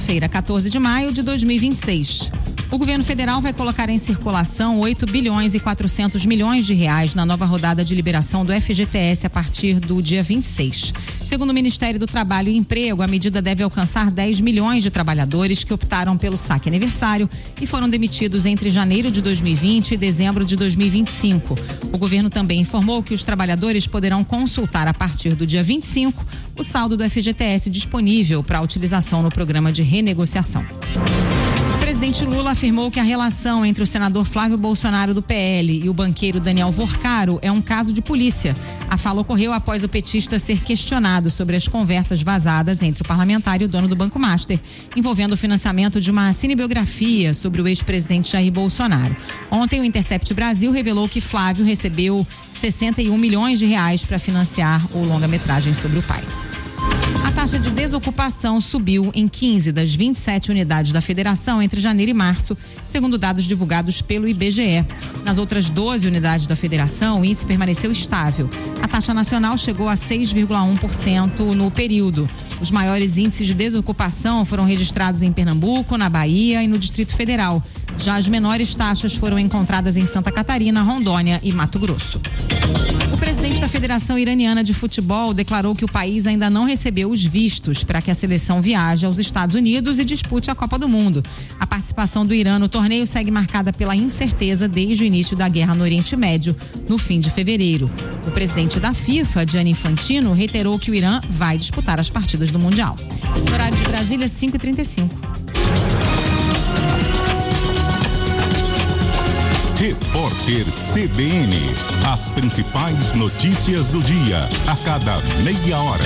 quinta-feira, 14 de maio de 2026. O governo federal vai colocar em circulação 8 bilhões e 400 milhões de reais na nova rodada de liberação do FGTS a partir do dia 26. Segundo o Ministério do Trabalho e Emprego, a medida deve alcançar 10 milhões de trabalhadores que optaram pelo saque aniversário e foram demitidos entre janeiro de 2020 e dezembro de 2025. O governo também informou que os trabalhadores poderão consultar a partir do dia 25 o saldo do FGTS disponível para utilização no programa de renegociação. O presidente Lula afirmou que a relação entre o senador Flávio Bolsonaro do PL e o banqueiro Daniel Vorcaro é um caso de polícia. A fala ocorreu após o petista ser questionado sobre as conversas vazadas entre o parlamentar e o dono do Banco Master, envolvendo o financiamento de uma cinebiografia sobre o ex-presidente Jair Bolsonaro. Ontem, o Intercept Brasil revelou que Flávio recebeu 61 milhões de reais para financiar o longa-metragem sobre o pai. A taxa de desocupação subiu em 15 das 27 unidades da federação entre janeiro e março, segundo dados divulgados pelo IBGE. Nas outras 12 unidades da federação, o índice permaneceu estável. A taxa nacional chegou a 6,1% no período. Os maiores índices de desocupação foram registrados em Pernambuco, na Bahia e no Distrito Federal. Já as menores taxas foram encontradas em Santa Catarina, Rondônia e Mato Grosso. O presidente da Federação Iraniana de Futebol declarou que o país ainda não recebeu os vistos para que a seleção viaje aos Estados Unidos e dispute a Copa do Mundo. A participação do Irã no torneio segue marcada pela incerteza desde o início da guerra no Oriente Médio, no fim de fevereiro. O presidente da FIFA, Gianni Infantino, reiterou que o Irã vai disputar as partidas do Mundial. No horário de Brasília, 5h35. Repórter CBN. As principais notícias do dia, a cada meia hora.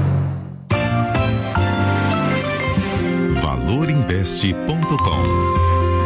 Valorinvest.com